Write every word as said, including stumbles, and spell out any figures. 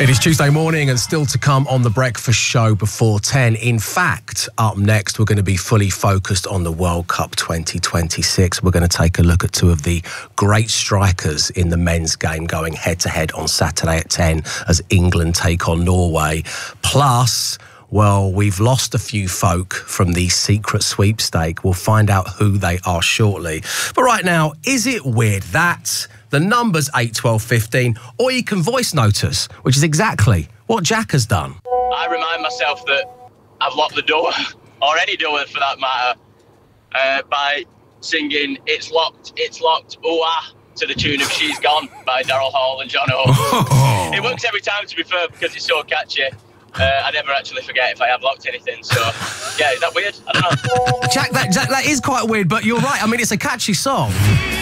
It is Tuesday morning and still to come on The Breakfast Show before ten. In fact, up next, we're going to be fully focused on the World Cup twenty twenty-six. We're going to take a look at two of the great strikers in the men's game going head-to-head on Saturday at ten as England take on Norway. Plus, well, we've lost a few folk from the secret sweepstake. We'll find out who they are shortly. But right now, is it weird that the number's eight twelve fifteen, or you can voice note us, which is exactly what Jack has done. I remind myself that I've locked the door, or any door for that matter, uh, by singing It's Locked, It's Locked, Ooh Ah, to the tune of She's Gone by Daryl Hall and John Oates. It works every time, to be fair, because it's so catchy. Uh, I never actually forget if I have locked anything, so yeah, is that weird? I don't know. Jack, that, Jack, that is quite weird, but you're right. I mean, it's a catchy song.